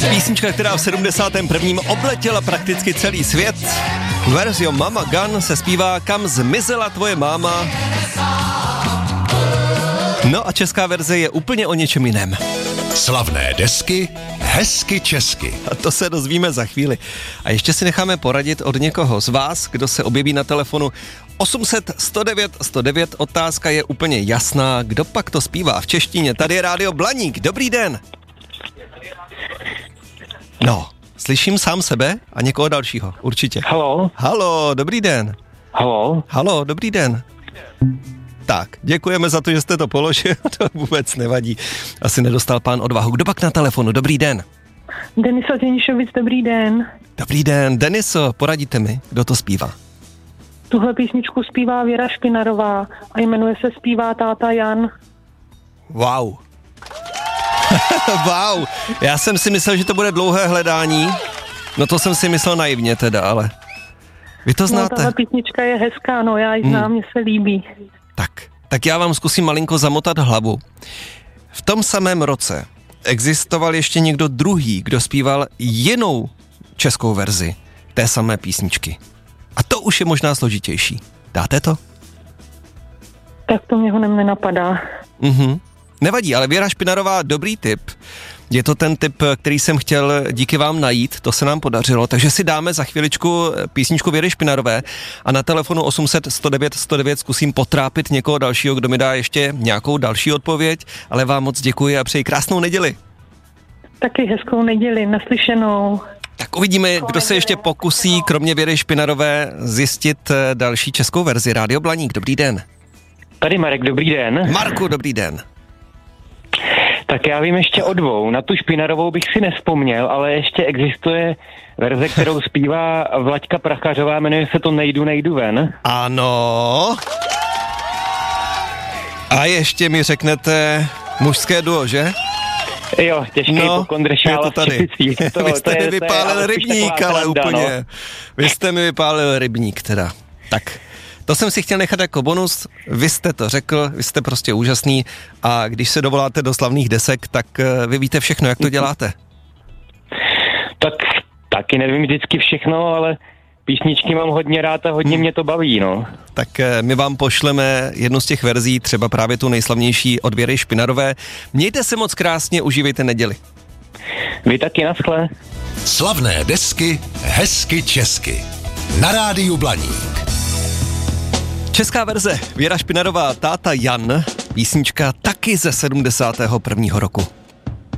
Písnička, která v 71. obletěla prakticky celý svět. Where's Your Mama Gone se zpívá Kam zmizela tvoje máma. No a česká verze je úplně o něčem jiném. Slavné desky, hezky česky. A to se dozvíme za chvíli. A ještě si necháme poradit od někoho z vás, kdo se objeví na telefonu 800 109 109. Otázka je úplně jasná. Kdo pak to zpívá v češtině? Tady je Rádio Blaník. Dobrý den. No, slyším sám sebe a někoho dalšího, určitě. Haló. Haló, dobrý den. Haló. Haló, dobrý den. Tak, děkujeme za to, že jste to položil, to vůbec nevadí. Asi nedostal pán odvahu. Kdo pak na telefonu? Dobrý den. Deniso Těnišovic, dobrý den. Dobrý den, Deniso, poradíte mi, kdo to zpívá? Tuhle písničku zpívá Věra Špinarová a jmenuje se Zpívá táta Jan. Wow. Wow, já jsem si myslel, že to bude dlouhé hledání. No to jsem si myslel naivně teda, ale vy to znáte. No, tahle písnička je hezká, no já ji znám, mně se líbí. Tak já vám zkusím malinko zamotat hlavu. V tom samém roce existoval ještě někdo druhý, kdo zpíval jinou českou verzi té samé písničky. A to už je možná složitější. Dáte to? Tak to mě ho nenapadá. Nevadí, ale Věra Špinarová, dobrý tip. Je to ten tip, který jsem chtěl díky vám najít, to se nám podařilo, takže si dáme za chviličku písničku Věry Špinarové a na telefonu 800 109 109 zkusím potrápit někoho dalšího, kdo mi dá ještě nějakou další odpověď, ale vám moc děkuji a přeji krásnou neděli. Taky hezkou neděli, naslyšenou. Tak uvidíme, kdo se ještě pokusí, kromě Věry Špinarové, zjistit další českou verzi. Rádio Blaník, dobrý den. Tady Marek, dobrý den. Marku, dobrý den. Tak já vím ještě o dvou. Na tu Špinarovou bych si nevzpomněl, ale ještě existuje verze, kterou zpívá Vlaďka Prachařová, jmenuje se to Nejdu ven. Ano. A ještě mi řeknete mužské duo, že? Jo, těžký pokondršála. Je to tady. Vy jste mi vypálil rybník, ale úplně. No. Vy jste mi vypálil rybník teda. Tak. To jsem si chtěl nechat jako bonus, vy jste to řekl, vy jste prostě úžasný a když se dovoláte do slavných desek, tak vy víte všechno, jak to děláte. Tak taky nevím vždycky všechno, ale písničky mám hodně rád a hodně mě to baví, no. Tak my vám pošleme jednu z těch verzí, třeba právě tu nejslavnější od Věry Špinarové. Mějte se moc krásně, užívejte neděli. Vy taky, naschle. Slavné desky, hezky česky. Na Rádiu Blaník. Česká verze Věra Špinarová, táta Jan, písnička taky ze 71. roku.